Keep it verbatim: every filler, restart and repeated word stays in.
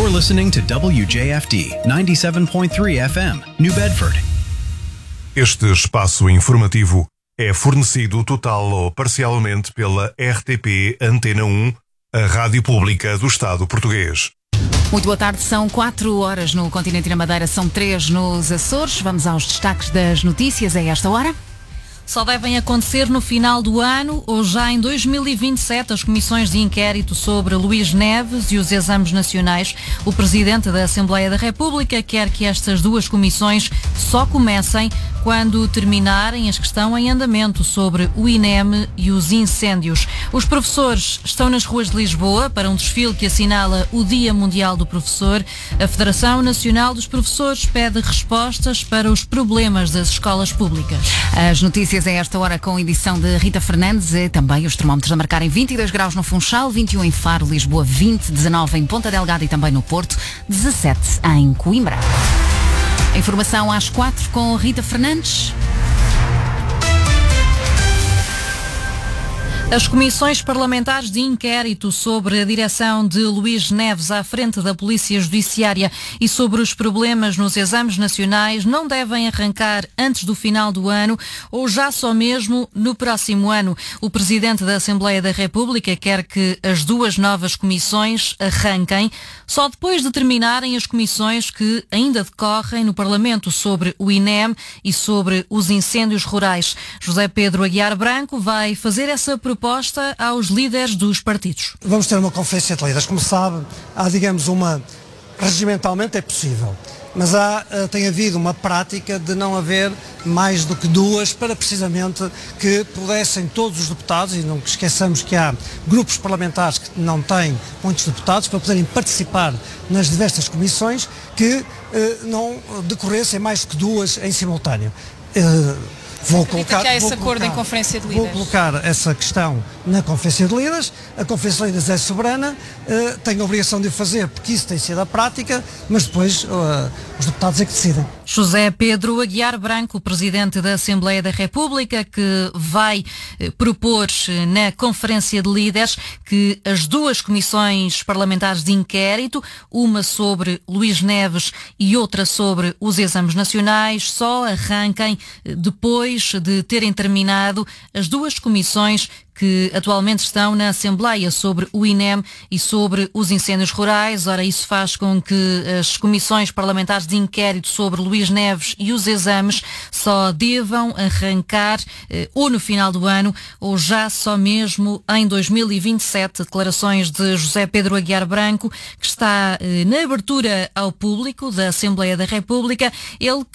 You're listening to W J F D ninety-seven point three F M, New Bedford. Este espaço informativo é fornecido total ou parcialmente pela R T P Antena um, a rádio pública do Estado português. Muito boa tarde, são quatro horas no continente e na Madeira, são três nos Açores. Vamos aos destaques das notícias a esta hora. Só devem acontecer no final do ano ou já em dois mil e vinte e sete as comissões de inquérito sobre Luís Neves e os exames nacionais. O Presidente da Assembleia da República quer que estas duas comissões só comecem quando terminarem as que estão em andamento sobre o I N E M e os incêndios. Os professores estão nas ruas de Lisboa para um desfile que assinala o Dia Mundial do Professor. A Federação Nacional dos Professores pede respostas para os problemas das escolas públicas. As notícias a esta hora com edição de Rita Fernandes e também os termómetros a marcarem vinte e dois graus no Funchal, vinte e um em Faro, Lisboa, vinte, dezanove em Ponta Delgada e também no Porto, dezassete em Coimbra. A informação às quatro com Rita Fernandes. As comissões parlamentares de inquérito sobre a direção de Luís Neves à frente da Polícia Judiciária e sobre os problemas nos exames nacionais não devem arrancar antes do final do ano ou já só mesmo no próximo ano. O Presidente da Assembleia da República quer que as duas novas comissões arranquem só depois de terminarem as comissões que ainda decorrem no Parlamento sobre o I N E M e sobre os incêndios rurais. José Pedro Aguiar Branco vai fazer essa proposta aos líderes dos partidos. Vamos ter uma conferência de líderes. Como sabe, há, digamos, uma... regimentalmente é possível, mas há, tem havido uma prática de não haver mais do que duas para precisamente que pudessem todos os deputados, e não esqueçamos que há grupos parlamentares que não têm muitos deputados, para poderem participar nas diversas comissões, que eh, não decorressem mais que duas em simultâneo. Eh, Vou colocar, que há esse vou acordo colocar, em Conferência de Líderes. Vou colocar essa questão na Conferência de Líderes. A Conferência de Líderes é soberana, uh, tem a obrigação de o fazer porque isso tem sido a prática, mas depois uh, os deputados é que decidem. José Pedro Aguiar Branco, Presidente da Assembleia da República, que vai eh, propor eh, na Conferência de Líderes que as duas comissões parlamentares de inquérito, uma sobre Luís Neves e outra sobre os exames nacionais, só arranquem eh, depois de terem terminado as duas comissões que atualmente estão na Assembleia sobre o I N E M e sobre os incêndios rurais. Ora, isso faz com que as comissões parlamentares de inquérito sobre Luís Neves e os exames só devam arrancar eh, ou no final do ano ou já só mesmo em dois mil e vinte e sete. Declarações de José Pedro Aguiar Branco, que está eh, na abertura ao público da Assembleia da República. Ele